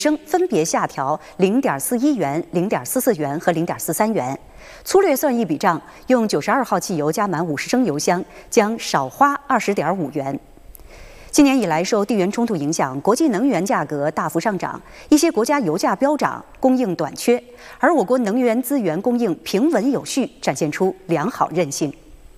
生分别下调0.41元、0.44元和0.43元。粗略算一笔账，用92号汽油加满50升油箱将少花20.5元。今年以来，受地缘冲突影响，国际能源价格大幅上涨，一些国家油价飙涨，供应短缺，而我国能源资源供应平稳有序，展现出良好韧性。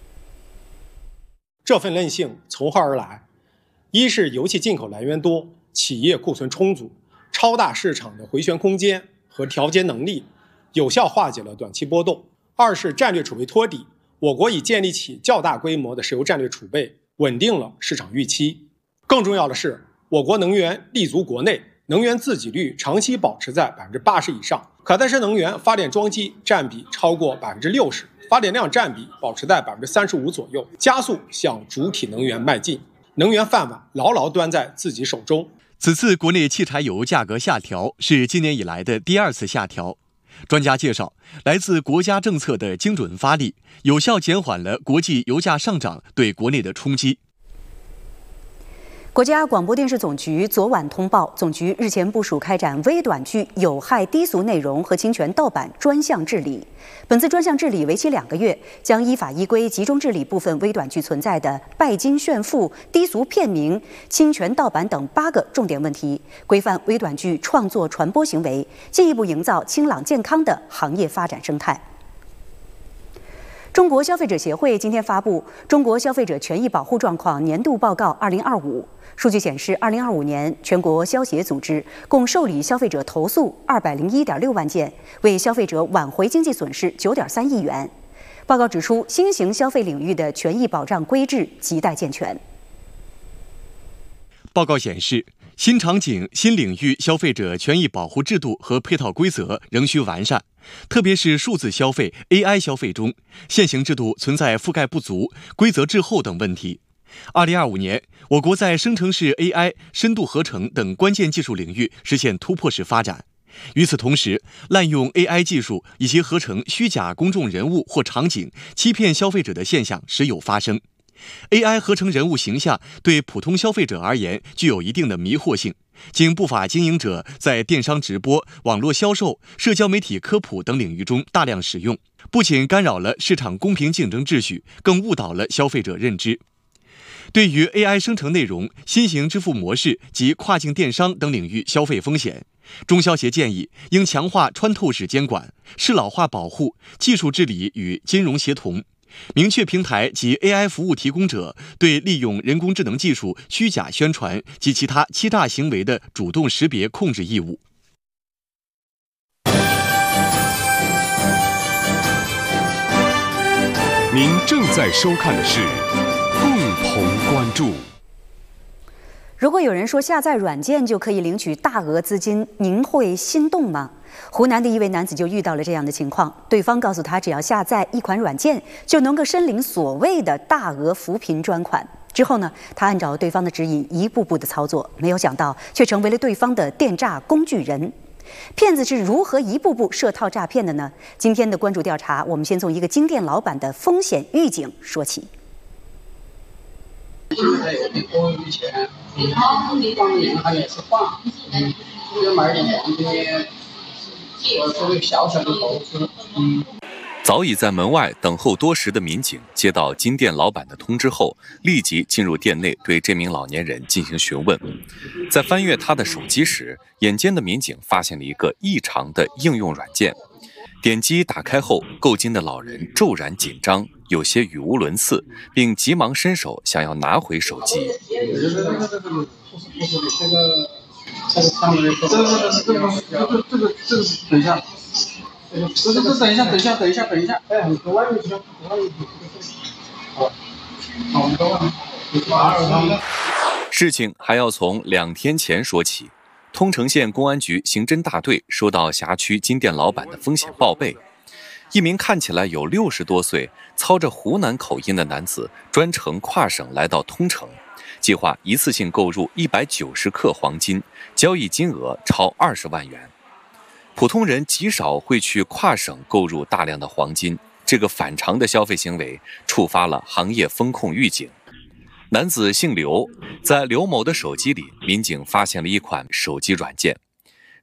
这份韧性从何而来？一是油气进口来源多，企业库存充足，超大市场的回旋空间和调节能力，有效化解了短期波动；二是战略储备托底，我国已建立起较大规模的石油战略储备，稳定了市场预期。更重要的是，我国能源立足国内，能源自给率长期保持在80%以上，可再生能源发电装机占比超过60%，发电量占比保持在35%左右，加速向主体能源迈进，能源饭碗牢牢端在自己手中。 此次国内汽柴油价格下调是今年以来的第2次下调。专家介绍，来自国家政策的精准发力，有效减缓了国际油价上涨对国内的冲击。 国家广播电视总局昨晚通报，总局日前部署开展微短剧有害低俗内容和侵权盗版专项治理。本次专项治理为期2个月，将依法依规集中治理部分微短剧存在的拜金炫富、低俗片名、侵权盗版等8个重点问题，规范微短剧创作传播行为，进一步营造清朗健康的行业发展生态。中国消费者协会今天发布《中国消费者权益保护状况年度报告2025》。数据显示，2025年全国消协组织共受理消费者投诉201.6万件，为消费者挽回经济损失9.3亿元。报告指出，新型消费领域的权益保障规制亟待健全。 报告显示，新场景、新领域消费者权益保护制度和配套规则仍需完善，特别是数字消费、AI 消费中，现行制度存在覆盖不足、规则滞后等问题。2025年，我国在生成式 AI、深度合成等关键技术领域实现突破式发展。与此同时，滥用 AI 技术以及合成虚假公众人物或场景，欺骗消费者的现象时有发生。AI 合成人物形象对普通消费者而言具有一定的迷惑性，经不法经营者在电商直播、网络销售、社交媒体科普等领域中大量使用，不仅干扰了市场公平竞争秩序，更误导了消费者认知。对于 AI 生成内容、新型支付模式及跨境电商等领域消费风险，中消协建议应强化穿透式监管、适老化保护、技术治理与金融协同，明确平台及 AI 服务提供者对利用人工智能技术虚假宣传及其他欺诈行为的主动识别控制义务。 您正在收看的是共同关注。 如果有人说下载软件就可以领取大额资金，您会心动吗？湖南的一位男子就遇到了这样的情况，对方告诉他，只要下载一款软件，就能够申领所谓的大额扶贫专款。之后呢，他按照对方的指引一步步的操作，没有想到却成为了对方的电诈工具人。骗子是如何一步步设套诈骗的呢？今天的关注调查，我们先从一个金店老板的风险预警说起。 现在有的多余钱，放银行也是放，就买点黄金，我作为小小的投资。 早已在门外等候多时的民警接到金店老板的通知后，立即进入店内对这名老年人进行询问。在翻阅他的手机时，眼尖的民警发现了一个异常的应用软件。点击打开后，购金的老人骤然紧张，有些语无伦次，并急忙伸手想要拿回手机。 这个上面这个等一下。等一下，哎，你外面去，好，我们都事情还要从2天前说起。通城县公安局刑侦大队收到辖区金店老板的风险报备，一名看起来有60多岁、操着湖南口音的男子专程跨省来到通城，计划一次性购入190克黄金，交易金额超20万元。普通人极少会去跨省购入大量的黄金，这个反常的消费行为触发了行业风控预警。男子姓刘，在刘某的手机里，民警发现了一款手机软件，